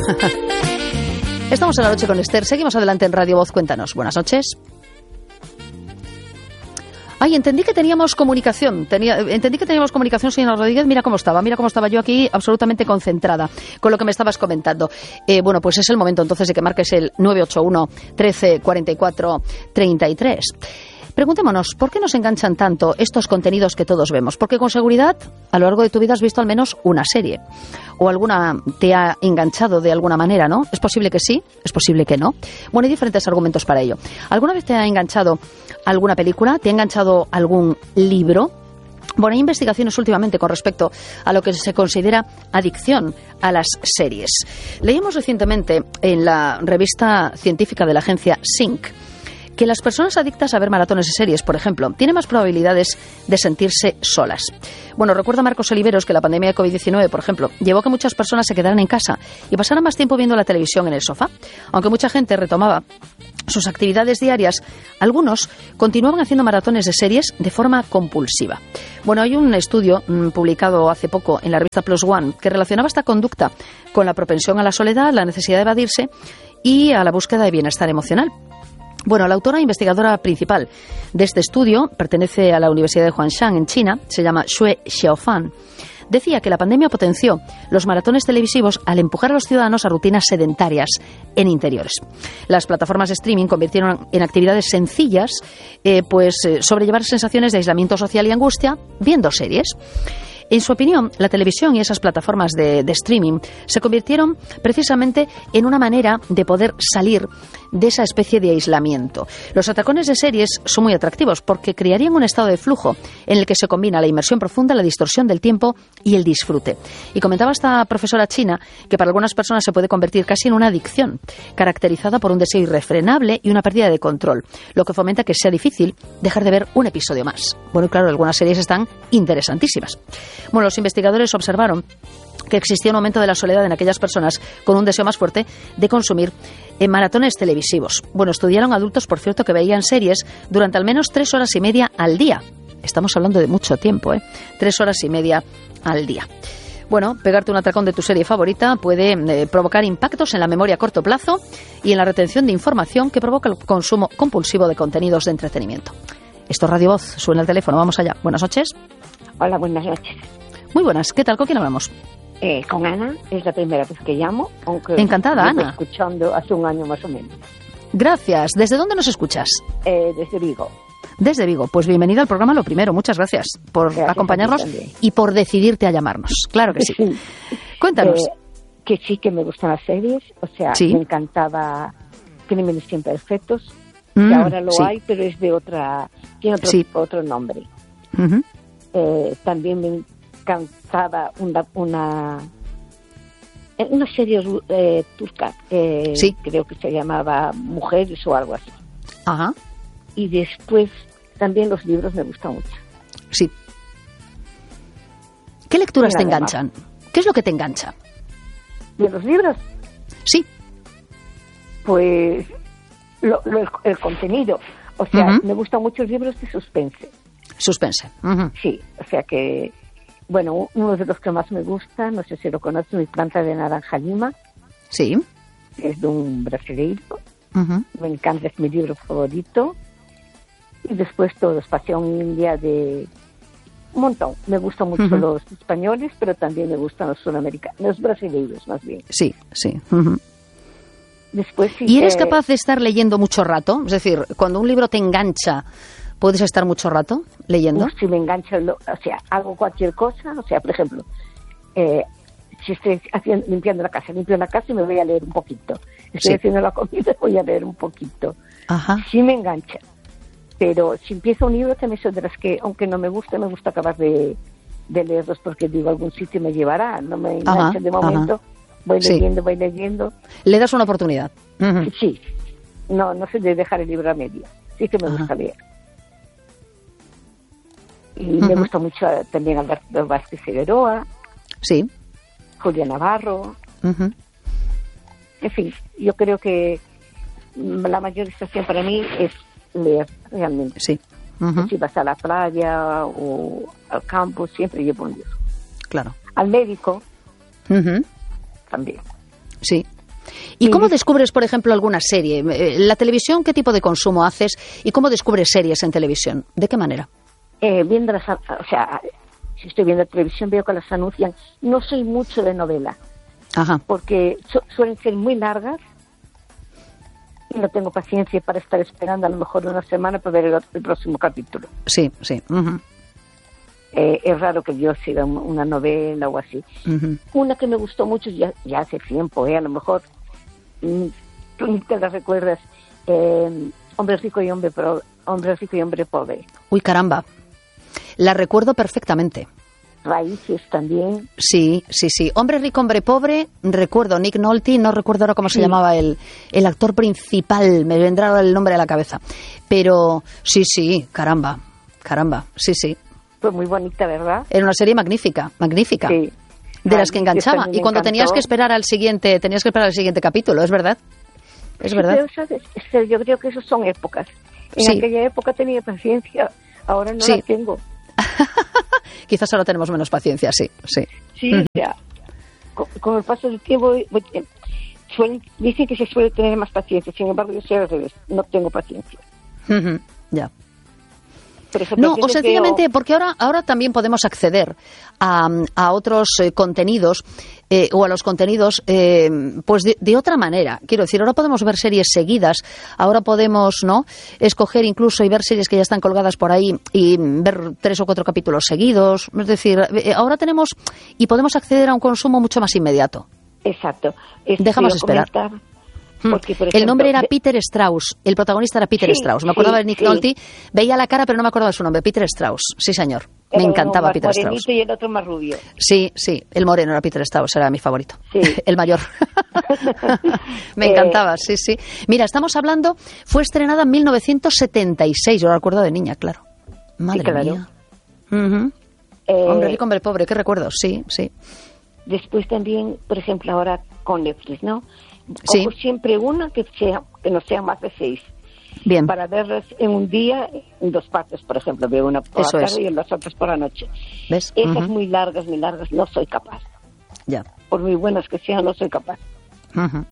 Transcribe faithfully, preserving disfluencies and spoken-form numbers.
Estamos en la noche con Esther. Seguimos adelante en Radio Voz. Cuéntanos. Buenas noches. Ay, entendí que teníamos comunicación. Tenía, entendí que teníamos comunicación, señora Rodríguez. Mira cómo estaba. Mira cómo estaba yo aquí absolutamente concentrada con lo que me estabas comentando. Eh, bueno, pues es el momento entonces de que marques el nueve ocho uno, trece, cuarenta y cuatro, treinta y tres. Preguntémonos, ¿por qué nos enganchan tanto estos contenidos que todos vemos? Porque con seguridad, a lo largo de tu vida has visto al menos una serie. O alguna te ha enganchado de alguna manera, ¿no? Es posible que sí, es posible que no. Bueno, hay diferentes argumentos para ello. ¿Alguna vez te ha enganchado alguna película? ¿Te ha enganchado algún libro? Bueno, hay investigaciones últimamente con respecto a lo que se considera adicción a las series. Leímos recientemente en la revista científica de la agencia Sync que las personas adictas a ver maratones de series, por ejemplo, tienen más probabilidades de sentirse solas. Bueno, recuerda Marcos Oliveros que la pandemia de covid diecinueve, por ejemplo, llevó a que muchas personas se quedaran en casa y pasaran más tiempo viendo la televisión en el sofá. Aunque mucha gente retomaba sus actividades diarias, algunos continuaban haciendo maratones de series de forma compulsiva. Bueno, hay un estudio mmm, publicado hace poco en la revista Plus One que relacionaba esta conducta con la propensión a la soledad, la necesidad de evadirse y a la búsqueda de bienestar emocional. Bueno, la autora investigadora principal de este estudio pertenece a la Universidad de Huangshan en China, se llama Xue Xiaofan. Decía que la pandemia potenció los maratones televisivos al empujar a los ciudadanos a rutinas sedentarias en interiores. Las plataformas de streaming convirtieron en actividades sencillas eh, pues eh, sobrellevar sensaciones de aislamiento social y angustia viendo series. En su opinión, la televisión y esas plataformas de, de streaming se convirtieron precisamente en una manera de poder salir de esa especie de aislamiento. Los atracones de series son muy atractivos porque crearían un estado de flujo en el que se combina la inmersión profunda, la distorsión del tiempo y el disfrute. Y comentaba esta profesora china que para algunas personas se puede convertir casi en una adicción, caracterizada por un deseo irrefrenable y una pérdida de control, lo que fomenta que sea difícil dejar de ver un episodio más. Bueno, y claro, algunas series están interesantísimas. Bueno, los investigadores observaron que existía un aumento de la soledad en aquellas personas con un deseo más fuerte de consumir en maratones televisivos. Bueno, estudiaron adultos, por cierto, que veían series durante al menos tres horas y media al día. Estamos hablando de mucho tiempo, ¿eh? Tres horas y media al día. Bueno, pegarte un atracón de tu serie favorita puede eh, provocar impactos en la memoria a corto plazo y en la retención de información que provoca el consumo compulsivo de contenidos de entretenimiento. Esto es Radio Voz, suena el teléfono, vamos allá. Buenas noches. Hola, buenas noches. Muy buenas, ¿qué tal? ¿Con quién hablamos? Eh, con Ana, es la primera vez que llamo, aunque encantada, llevo Ana. Escuchando hace un año más o menos. Gracias. ¿Desde dónde nos escuchas? Eh, desde Vigo. Desde Vigo. Pues bienvenida al programa, lo primero. Muchas gracias por Gracias acompañarnos y por decidirte a llamarnos. Claro que sí. sí. Cuéntanos. Eh, que sí que me gustan las series, o sea, sí. me encantaba Crímenes Imperfectos, mm, que ahora lo sí. hay, pero es de otra, tiene otro, sí. otro nombre. Uh-huh. Eh, también me encantaba una... una una serie eh, turca, eh, sí. creo que se llamaba Mujeres o algo así. Ajá. Y después también los libros me gustan mucho. Sí. ¿Qué lecturas te además, enganchan? ¿Qué es lo que te engancha? ¿De los libros? Sí. Pues lo, lo, el, el contenido. O sea, uh-huh. me gustan mucho los libros de suspense. Suspense. Uh-huh. Sí, o sea que... Bueno, uno de los que más me gusta, no sé si lo conoces, Mi planta de naranja lima. Sí. Es de un brasileiro. Uh-huh. Me encanta, es mi libro favorito. Y después todo, es Pasión India de... Un montón. Me gustan mucho uh-huh. los españoles, pero también me gustan los sudamericanos, los brasileiros más bien. Sí, sí. Uh-huh. Después sí. ¿Y eres eh... capaz de estar leyendo mucho rato? Es decir, cuando un libro te engancha... ¿Puedes estar mucho rato leyendo? Uf, si me engancho, lo, o sea, hago cualquier cosa, o sea, por ejemplo, eh, si estoy haciendo, limpiando la casa, limpio la casa y me voy a leer un poquito. Estoy sí. haciendo la comida, voy a leer un poquito. Ajá. Sí me engancha, pero si empiezo un libro, también soy de las que, aunque no me guste, me gusta acabar de, de leerlos porque digo, algún sitio me llevará, no me engancha de momento, ajá. voy leyendo, sí. voy leyendo. ¿Le das una oportunidad? Uh-huh. Sí, no, no sé de dejar el libro a medio, sí que me ajá. gusta leer. Y uh-huh. me gusta mucho también Alberto Vázquez Figueroa. Sí. Julia Navarro. Uh-huh. En fin, yo creo que la mayor distracción para mí es leer, realmente. Sí. Uh-huh. Si vas a la playa o al campo, siempre llevo un libro. Claro. Al médico, uh-huh. también. Sí. ¿Y cómo descubres, por ejemplo, alguna serie? ¿La televisión qué tipo de consumo haces? ¿Y cómo descubres series en televisión? ¿De qué manera? Eh, viendo las, o sea, si estoy viendo televisión veo que las anuncian. No soy mucho de novela. Ajá. Porque su- suelen ser muy largas y no tengo paciencia para estar esperando a lo mejor una semana para ver el, el próximo capítulo. Sí, sí. Uh-huh. Eh, es raro que yo siga un- una novela o así. Uh-huh. Una que me gustó mucho ya, ya hace tiempo, eh, a lo mejor mm, tú ni te la recuerdas, eh, Hombre rico y hombre, pro- hombre rico y hombre pobre. Uy, caramba. La recuerdo perfectamente. Raíces también. Sí, sí, sí. Hombre rico, hombre pobre. Recuerdo Nick Nolte, no recuerdo ahora cómo se Sí. llamaba el, el actor principal. Me vendrá ahora el nombre a la cabeza. Pero sí, sí, caramba. Caramba, sí, sí. Fue muy bonita, ¿verdad? Era una serie magnífica, magnífica. Sí. De las que Raíces enganchaba. también Y cuando me tenías encantó. que esperar al siguiente, tenías que esperar al siguiente capítulo, ¿es verdad? Es Sí, verdad. pero, ¿sabes? Es que yo creo que eso son épocas. En Sí. aquella época tenía paciencia, ahora no Sí. la tengo. Quizás ahora tenemos menos paciencia, sí, sí. Sí, o sea, con, con el paso del tiempo, eh, suelen- dicen que se suele tener más paciencia, sin embargo yo soy al revés, no tengo paciencia. Ujú, ya. Por ejemplo, No, yo o les sencillamente veo- porque ahora, ahora también podemos acceder a, a otros eh, contenidos eh, o a los contenidos eh, pues de, de otra manera. Quiero decir, ahora podemos ver series seguidas, ahora podemos no escoger incluso y ver series que ya están colgadas por ahí y ver tres o cuatro capítulos seguidos. Es decir, eh, ahora tenemos y podemos acceder a un consumo mucho más inmediato. Exacto. Eso Dejamos te iba a esperar. comentar, porque, por El ejemplo, nombre era de- Peter Strauss, el protagonista era Peter Sí, Strauss. Me acordaba sí, de Nick sí. Nolte, veía la cara pero no me acordaba de su nombre. Peter Strauss, sí señor. Me era uno encantaba más Peter Strauss. morenito y el otro más rubio. Sí, sí, el moreno era Peter Strauss, era mi favorito. Sí. El mayor. Me Eh, encantaba, sí, sí. Mira, estamos hablando, fue estrenada en mil novecientos setenta y seis, yo la recuerdo de niña, claro. Madre claro. mía. Ujú. Eh, Hombre rico, hombre pobre, qué recuerdos, sí, sí. Después también, por ejemplo, ahora con Netflix, ¿no? Sí. Cojo siempre una que sea que no sea más de seis. Bien, Para verlas en un día, en dos partes, por ejemplo. Veo una por Eso la es. tarde y las otras por la noche. ¿ves? Esas Ujú. muy largas, muy largas, no soy capaz. Ya. Por muy buenas que sean, no soy capaz. Ujú.